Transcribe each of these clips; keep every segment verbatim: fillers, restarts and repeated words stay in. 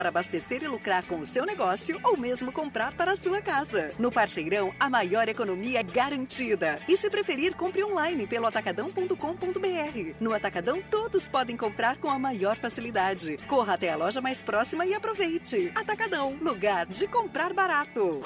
Para abastecer e lucrar com o seu negócio ou mesmo comprar para a sua casa. No Parceirão, a maior economia é garantida. E se preferir, compre online pelo atacadão ponto com ponto br. No Atacadão, todos podem comprar com a maior facilidade. Corra até a loja mais próxima e aproveite. Atacadão, lugar de comprar barato.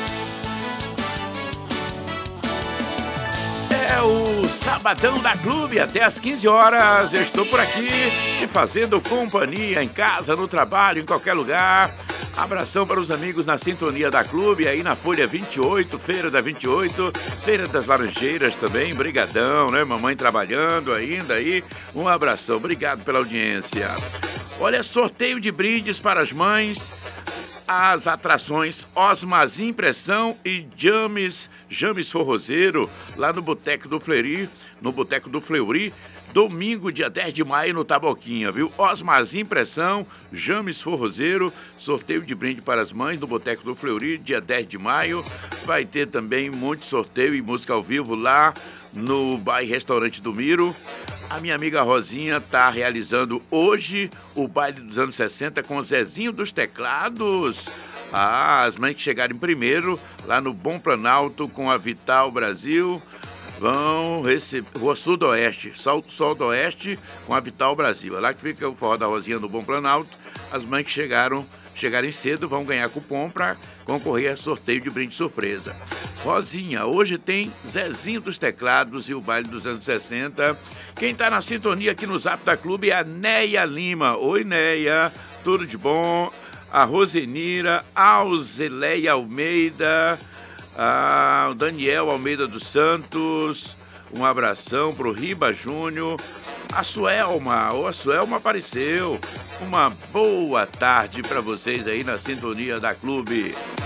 É o Sabadão da Clube, até às quinze horas. Eu estou por aqui e fazendo companhia em casa, no trabalho, em qualquer lugar. Abração para os amigos na sintonia da Clube, aí na Folha vinte e oito, Feira da vinte e oito, Feira das Laranjeiras também, brigadão, né? Mamãe trabalhando ainda aí. Um abração, obrigado pela audiência. Olha, sorteio de brindes para as mães. As atrações Osmas Impressão e James, James Forrozeiro, lá no Boteco do Fleury, no Boteco do Fleury, domingo, dia dez de maio, no Taboquinha, viu? Osmas Impressão, James Forrozeiro, sorteio de brinde para as mães no Boteco do Fleury, dia dez de maio. Vai ter também muito sorteio e música ao vivo lá no Bar e Restaurante do Miro. A minha amiga Rosinha está realizando hoje o baile dos anos sessenta com o Zezinho dos Teclados. Ah, as mães que chegarem primeiro lá no Bom Planalto com a Vital Brasil vão receber Rua Sudoeste, Sol, Sudoeste com a Vital Brasil. É lá que fica o forró da Rosinha no Bom Planalto. As mães que chegaram, chegarem cedo vão ganhar cupom para concorrer a sorteio de brinde surpresa. Rosinha, hoje tem Zezinho dos Teclados e o baile dos anos sessenta. Quem tá na sintonia aqui no Zap da Clube é a Neia Lima. Oi, Neia, tudo de bom? A Rosenira, a Alzeleia Almeida, a Daniel Almeida dos Santos, um abração pro Riba Júnior, a Suelma, oh, a Suelma apareceu. Uma boa tarde para vocês aí na sintonia da Clube.